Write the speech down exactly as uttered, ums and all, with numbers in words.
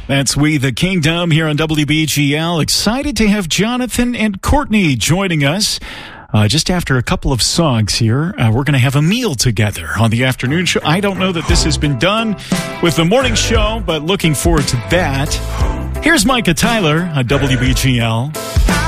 That's We the Kingdom here on W B G L. Excited to have Jonathan and Courtney joining us. Uh, just after a couple of songs here, uh, we're going to have a meal together on the afternoon show. I don't know that this has been done with the morning show, but looking forward to that. Here's Micah Tyler on W B G L.